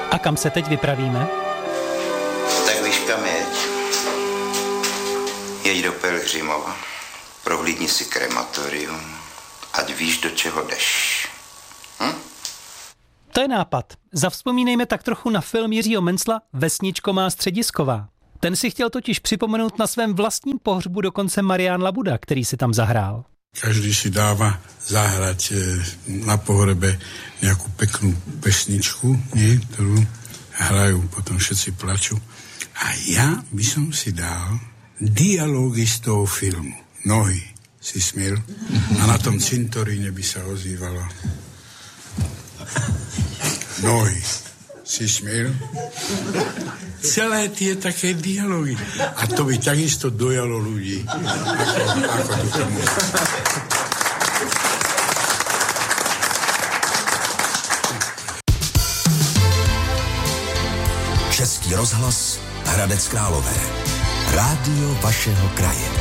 A kam se teď vypravíme? Tak víš, kam jeď. Jeď do Pelhřimova. Prohlídni si krematorium. Ať víš, do čeho jdeš. To je nápad. Zavzpomínejme tak trochu na film Jiřího Mencla Vesničko má středisková. Ten si chtěl totiž připomenout na svém vlastním pohřbu dokonce Marián Labuda, který si tam zahrál. Každý si dáva zahrať na pohrebe nejakú peknú pesničku, ktorú hrajú, potom všetci plačú. A ja by som si dal dialógy z toho filmu. Nohy si smiel a na tom cintoríne by sa ozývalo. Nohy si smiel. Celé tie také dialógy. A to by takisto dojalo ľudí. Ako to tomu. Český rozhlas Hradec Králové. Rádio vašeho kraje.